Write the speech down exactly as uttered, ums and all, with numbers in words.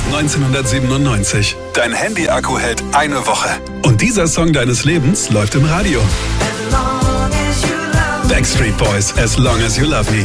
neunzehnhundertsiebenundneunzig. Dein Handy-Akku hält eine Woche. Und dieser Song deines Lebens läuft im Radio. Backstreet Boys, As Long As You Love Me.